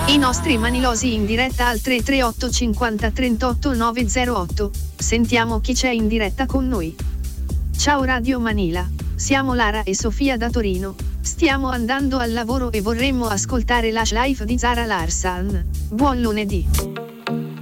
I nostri manilosi in diretta al 338 50 38 908. Sentiamo chi c'è in diretta con noi. Ciao Radio Manila, siamo Lara e Sofia da Torino. Stiamo andando al lavoro e vorremmo ascoltare la live di Zara Larsson. Buon lunedì.